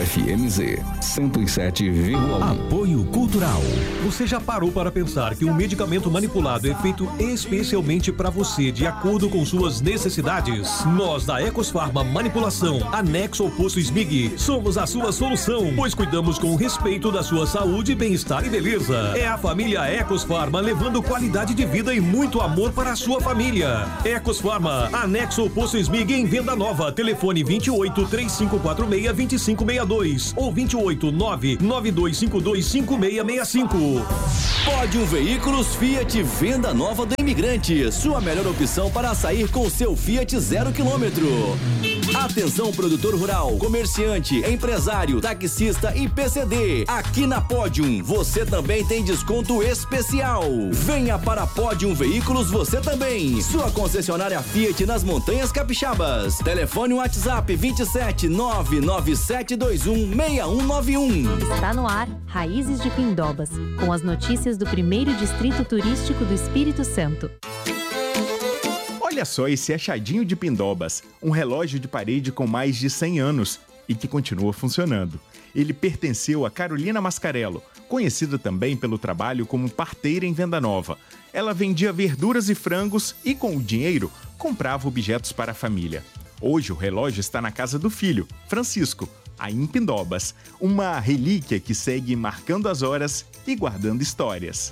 FMZ 107,1. Apoio Cultural. Você já parou para pensar que um medicamento manipulado é feito especialmente para você, de acordo com suas necessidades? Nós da Ecosfarma Manipulação, anexo ao posto Smig, somos a sua solução, pois cuidamos com respeito da sua saúde, bem-estar e beleza. É a família Ecosfarma levando qualidade de vida e muito amor para a sua família. Ecosfarma, anexo ao posto Smig em Venda Nova. Telefone 28 3546 2562 ou 28 99252 5665. Pódium Veículos Fiat Venda Nova do Imigrante. Sua melhor opção para sair com seu Fiat 0 km. Atenção, produtor rural, comerciante, empresário, taxista e PCD. Aqui na Pódium você também tem desconto especial. Venha para Pódium Veículos você também. Sua concessionária Fiat nas Montanhas Capixabas. Telefone WhatsApp 27 99721 6191. Está no ar Raízes de Pindobas, com as notícias do primeiro distrito turístico do Espírito Santo. Olha só esse achadinho de Pindobas, um relógio de parede com mais de 100 anos e que continua funcionando. Ele pertenceu a Carolina Mascarello, conhecida também pelo trabalho como parteira em Venda Nova. Ela vendia verduras e frangos e, com o dinheiro, comprava objetos para a família. Hoje o relógio está na casa do filho, Francisco, aí em Pindobas, uma relíquia que segue marcando as horas e guardando histórias.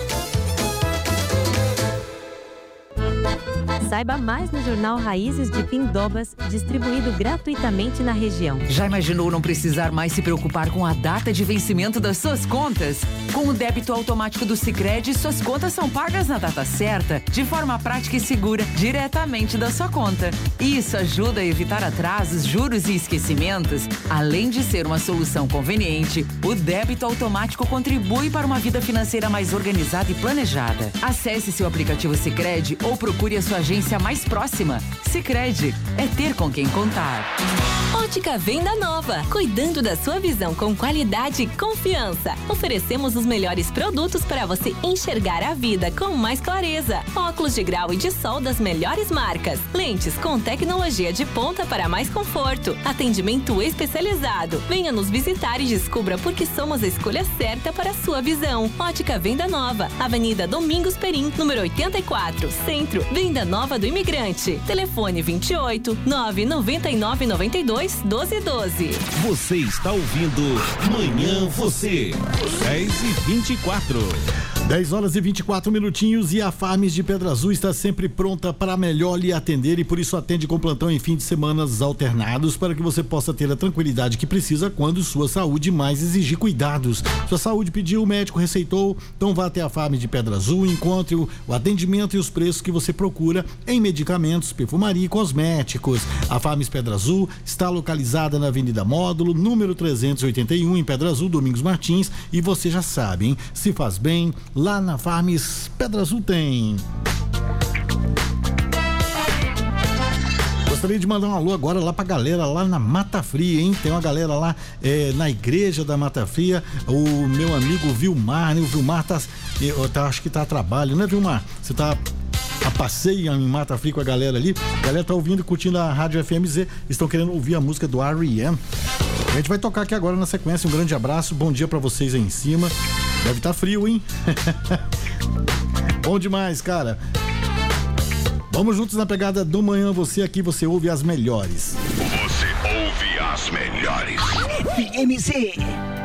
Saiba mais no jornal Raízes de Pindobas, distribuído gratuitamente na região. Já imaginou não precisar mais se preocupar com a data de vencimento das suas contas? Com o débito automático do Sicredi, suas contas são pagas na data certa, de forma prática e segura, diretamente da sua conta. Isso ajuda a evitar atrasos, juros e esquecimentos. Além de ser uma solução conveniente, o débito automático contribui para uma vida financeira mais organizada e planejada. Acesse seu aplicativo Sicredi ou procure a sua agência mais próxima. Sicredi é ter com quem contar. Ótica Venda Nova, cuidando da sua visão com qualidade e confiança. Oferecemos os melhores produtos para você enxergar a vida com mais clareza. Óculos de grau e de sol das melhores marcas. Lentes com tecnologia de ponta para mais conforto. Atendimento especializado. Venha nos visitar e descubra por que somos a escolha certa para a sua visão. Ótica Venda Nova, Avenida Domingos Perim, número 84, Centro, Venda Nova do Imigrante. Telefone 28 999 92 1212. Você está ouvindo Manhã Você, 10h24. 10 horas e 24 minutinhos e a Farms de Pedra Azul está sempre pronta para melhor lhe atender e por isso atende com plantão em fim de semanas alternados para que você possa ter a tranquilidade que precisa quando sua saúde mais exigir cuidados. Sua saúde pediu, o médico receitou, então vá até a Farms de Pedra Azul, encontre o atendimento e os preços que você procura em medicamentos, perfumaria e cosméticos. A Farms Pedra Azul está localizada na Avenida Módulo, número 381, em Pedra Azul, Domingos Martins, e você já sabe, hein? Se faz bem, lá na Farms Pedra Azul tem. Gostaria de mandar um alô agora lá pra galera lá na Mata Fria, hein? Tem uma galera lá na igreja da Mata Fria, o meu amigo Vilmar, né? O Vilmar acho que tá a trabalho, né, Vilmar? Você tá a passeio em Mata Fria com a galera ali. A galera tá ouvindo e curtindo a Rádio FMZ, estão querendo ouvir a música do R.E.M. A gente vai tocar aqui agora na sequência. Um grande abraço, bom dia pra vocês aí em cima. Deve estar frio, hein? Bom demais, cara. Vamos juntos na pegada do Manhã Você. Aqui você ouve as melhores. Você ouve as melhores. FMZ.